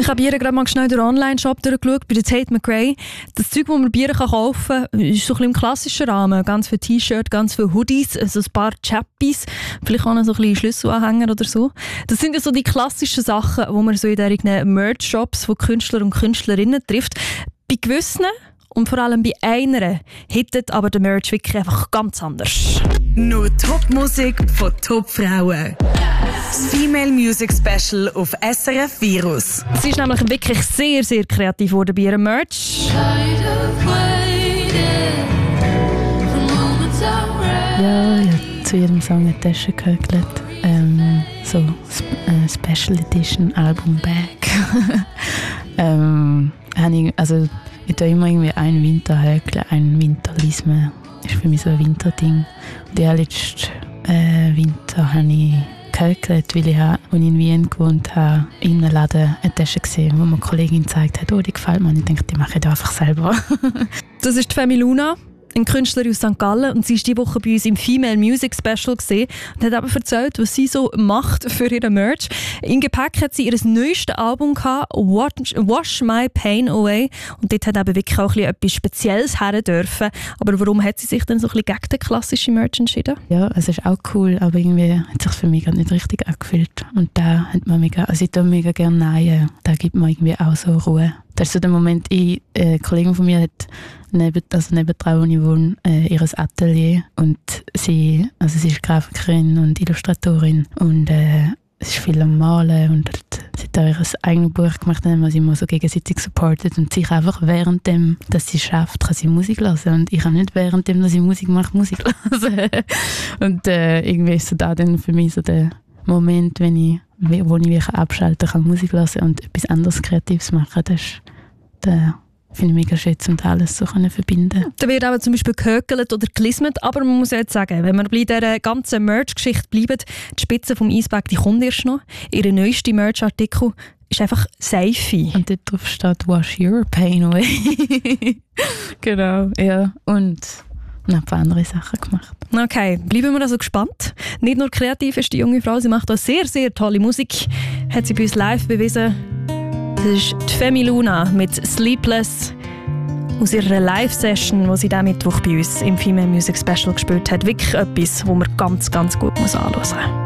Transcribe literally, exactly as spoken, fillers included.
Ich habe Bier gerade mal schnell den Online-Shop durchgeschaut, bei der Tate McRae. Das Zeug, das man Bier kaufen kann, ist so ein bisschen im klassischen Rahmen. Ganz viele T-Shirts, ganz viele Hoodies, also ein paar Chappies, vielleicht auch noch so ein bisschen Schlüsselanhänger oder so. Das sind ja so die klassischen Sachen, die man so in diesen Merch-Shops von Künstlern und Künstlerinnen trifft. Bei gewissen und vor allem bei einer hittet aber der Merch wirklich einfach ganz anders. Nur Top-Musik von Top-Frauen. Das Female Music Special auf S R F Virus. Sie ist nämlich wirklich sehr, sehr kreativ geworden bei ihrem Merch. Ja, ich habe zu jedem Song eine Tasche gehökelt. Ähm, so äh, Special Edition Album Bag. ähm, ich, also ich tue immer irgendwie einen Winter häkeln, einen Winter lesen. Das ist für mich so ein Winterding. Und ja, letzten äh, Winter habe ich gehökelt, weil ich, als ich in Wien gewohnt habe, in einem Laden eine Tasche gesehen, wo mir eine Kollegin gezeigt hat, oh, die gefällt mir. Und ich dachte, die mache ich einfach selber. Das ist Femi Luna, eine Künstlerin aus Sankt Gallen, und sie war diese Woche bei uns im Female Music Special gesehen und hat eben erzählt, was sie so macht für ihren Merch. Im Gepäck hat sie ihr neuestes Album gehabt, Wash My Pain Away, und dort hat eben wirklich auch etwas Spezielles her dürfen. Aber warum hat sie sich dann so ein bisschen gegen den klassischen Merch entschieden? Ja, es ist auch cool, aber irgendwie hat es sich für mich gar nicht richtig angefühlt. Und da hat man mega, also ich tue mega gerne nähen, da gibt man irgendwie auch so Ruhe. Das ist so der Moment, ich, äh, eine Kollegin von mir hat neben, also nebendran, wo ich wohne, äh, ihr Atelier, und sie, also sie ist Grafikerin und Illustratorin und äh, sie ist viel am Malen und sie hat auch ihr eigenes Buch gemacht, in dem sie immer so gegenseitig supportet, und sich einfach währenddem, dass sie schafft, kann sie Musik hören, und ich kann nicht währenddem, dass ich Musik mache, Musik hören. Und äh, irgendwie ist so da dann für mich so der Moment, wenn ich, wo ich wirklich abschalten kann, Musik hören und etwas anderes Kreatives machen. Das ist der, finde ich mega schön, um das alles so verbinden. Da wird aber zum Beispiel gehökelt oder gelismet, aber man muss ja jetzt sagen, wenn wir bei dieser ganzen Merch-Geschichte bleiben, die Spitze vom Eisberg, die kommt erst noch. Ihre neueste Merch-Artikel ist einfach Seife. Und dort drauf steht «Wash your pain away». Genau, ja. Und noch ein paar andere Sachen gemacht. Okay, bleiben wir also gespannt. Nicht nur kreativ ist die junge Frau, sie macht auch sehr, sehr tolle Musik. Hat sie bei uns live bewiesen. Das ist die Femi Luna mit «Sleepless» aus ihrer Live-Session, die sie diesen Mittwoch bei uns im Female Music Special gespielt hat. Wirklich etwas, das man ganz, ganz gut anschauen muss.